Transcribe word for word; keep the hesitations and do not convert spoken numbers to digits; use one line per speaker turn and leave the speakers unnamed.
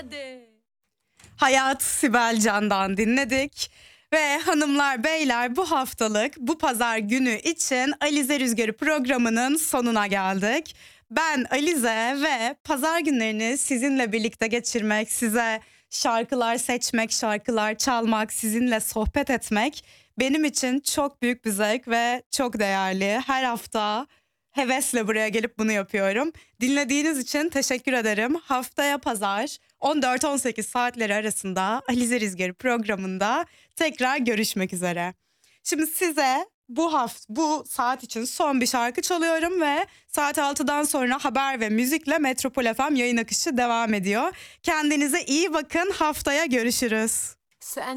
hadi.
Hayat Sibel Can'dan dinledik. Ve hanımlar beyler bu haftalık bu pazar günü için Alize Rüzgarı programının sonuna geldik. Ben Alize ve pazar günlerini sizinle birlikte geçirmek, size şarkılar seçmek, şarkılar çalmak, sizinle sohbet etmek benim için çok büyük bir zevk ve çok değerli. Her hafta hevesle buraya gelip bunu yapıyorum. Dinlediğiniz için teşekkür ederim. Haftaya pazar on dört on sekiz saatleri arasında Alize Rüzgarı programında tekrar görüşmek üzere. Şimdi size bu hafta bu saat için son bir şarkı çalıyorum ve saat altıdan sonra haber ve müzikle Metropol F M yayın akışı devam ediyor. Kendinize iyi bakın. Haftaya görüşürüz.
Sen